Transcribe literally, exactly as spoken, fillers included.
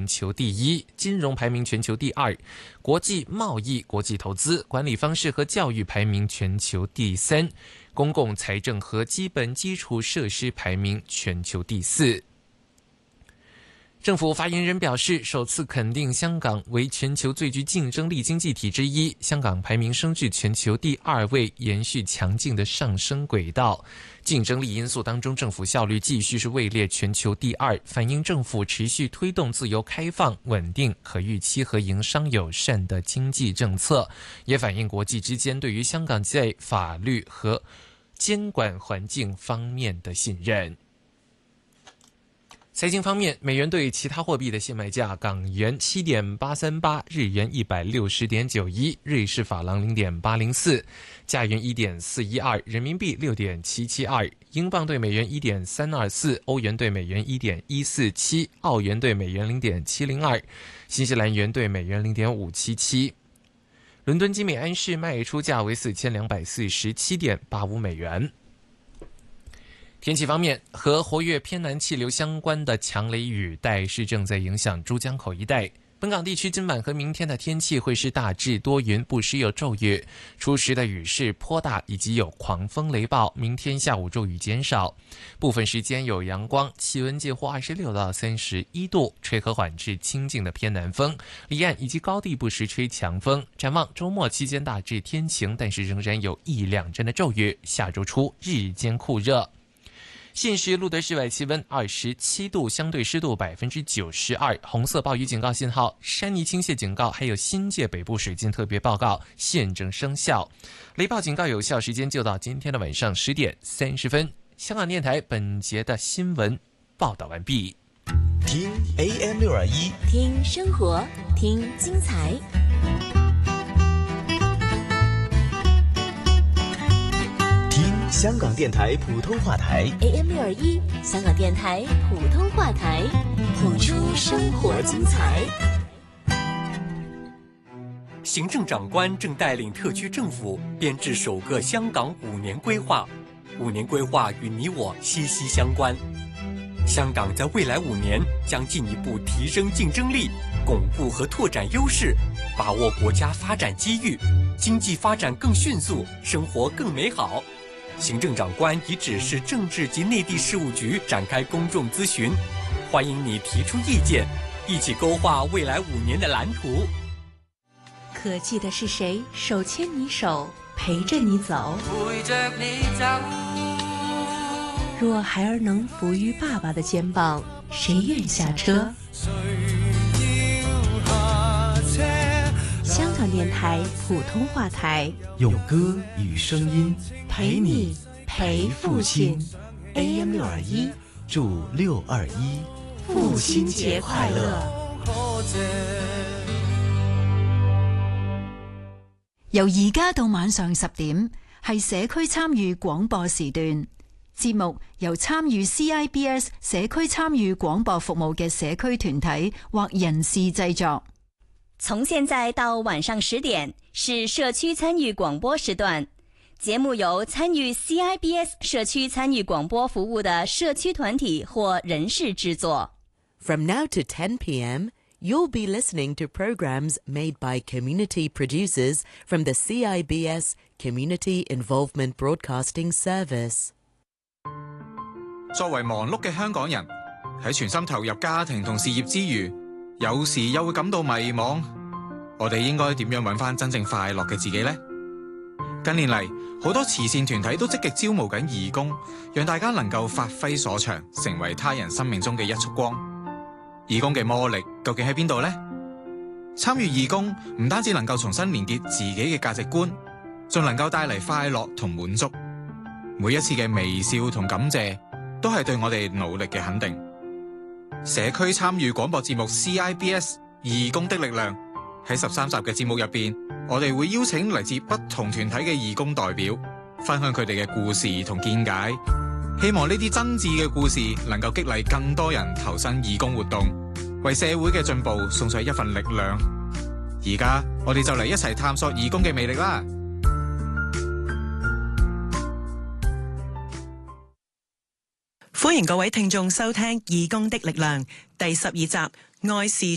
球第一，金融排名全球第二，国际贸易、国际投资、管理方式和教育排名全球第三，公共财政和基本基础设施排名全球第四。政府发言人表示，首次肯定香港为全球最具竞争力经济体之一，香港排名升至全球第二位，延续强劲的上升轨道。竞争力因素当中，政府效率继续是位列全球第二，反映政府持续推动自由开放、稳定、可预期和营商友善的经济政策，也反映国际之间对于香港在法律和监管环境方面的信任。财经方面，美元对其他货币的现卖价：港元七点八三八，日元一百六十点九一，瑞士法郎零点八零四，加元一点四一二，人民币六点七七二，英镑对美元一点三二四，欧元对美元一点一四七，澳元对美元零点七零二，新西兰元对美元零点五七七。伦敦金每安士卖出价为四千两百四十七点八五美元。天气方面，和活跃偏南气流相关的强雷雨带是正在影响珠江口一带。本港地区今晚和明天的天气会是大致多云，不时有骤雨，初时的雨势颇大，以及有狂风雷暴。明天下午骤雨减少，部分时间有阳光，气温介乎二十六到三十一度，吹和缓至清劲的偏南风，离岸以及高地不时吹强风。展望周末期间大致天晴，但是仍然有一两阵的骤雨。下周初日间酷热。现时录得室外气温二十七度，相对湿度百分之九十二，红色暴雨警告信号、山泥倾泻警告还有新界北部水浸特别报告现正生效，雷暴警告有效时间就到今天的晚上十点三十分。香港电台本节的新闻报道完毕。 听 A M 六二一， 听生活，听精彩。 香港电台普通话台 A M 六二一，香港电台普通话台，谱出生活精彩。 行政长官正带领特区政府编制首个香港五年规划，五年规划与你我息息相关。香港在未来五年将进一步提升竞争力，巩固和拓展优势，把握国家发展机遇，经济发展更迅速，生活更美好。行政长官已指示政治及内地事务局展开公众咨询，欢迎你提出意见，一起勾画未来五年的蓝图。 可记得是谁手牵你手，陪着你走？ 陪着你走。 若孩儿能伏于爸爸的肩膀，谁愿下车？香港电台普通话台， 用歌与声音陪你陪父亲。 A M 六二一，祝六二一父亲节快乐。 由而家到晚上十點，係社區參與廣播時段。節目由參與 C I B S 社區參與廣播服務嘅社區團體或人士製作。 從現在到晚上十點是社區參與廣播時段，節目由參與 C I B S 社區參與廣播服務的社區團體或人士製作。 From now to ten p.m., you'll be listening to programs made by community producers from the C I B S Community Involvement Broadcasting Service. 作為忙碌嘅香港人，喺全心投入家庭同事業之餘，有時又會感到迷茫。我哋應該點樣揾返真正快樂嘅自己呢？近年嚟，好多慈善團體都積極招募緊義工，讓大家能夠發揮所長，成為他人生命中嘅一束光。義工嘅魔力究竟喺邊度呢？參與義工唔單止能夠重新連結自己嘅價值觀，仲能夠帶嚟快樂同滿足。每一次嘅微笑同感謝，都係對我哋努力嘅肯定。社區參與廣播節目 C I B S 義工的力量，喺十三集嘅節目入邊，我哋會邀請嚟自不同團體嘅義工代表，分享佢哋嘅故事同見解。希望呢啲真摯嘅故事能夠激勵更多人投身義工活動，為社會嘅進步送上一份力量。而家我哋就嚟一齊探索義工嘅魅力啦！ 歡迎各位聽眾收聽《義工的力量》第十二集《愛是